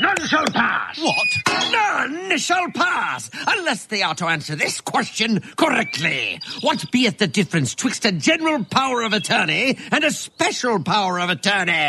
None shall pass. What? None shall pass, unless they are to answer this question correctly. What beeth the difference twixt a general power of attorney and a special power of attorney?